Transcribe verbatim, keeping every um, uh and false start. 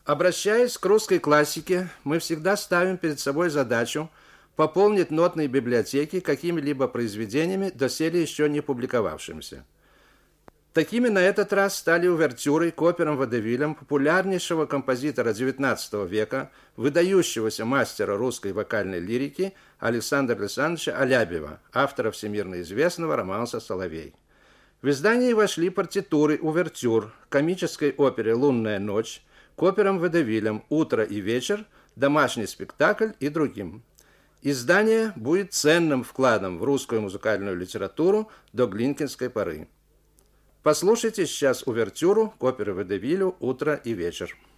Обращаясь к русской классике, мы всегда ставим перед собой задачу пополнить нотные библиотеки какими-либо произведениями, доселе еще не публиковавшимися. Такими на этот раз стали увертюры к операм водевилям популярнейшего композитора девятнадцатого века, выдающегося мастера русской вокальной лирики Александра Александровича Алябьева, автора всемирно известного романса «Соловей». В издании вошли партитуры увертюр к комической опере «Лунная ночь», к операм-водевилям «Утро и вечер», «Домашний спектакль» и другим. Издание будет ценным вкладом в русскую музыкальную литературу до Глинкинской поры. Послушайте сейчас увертюру к опере-водевилю «Утро и вечер».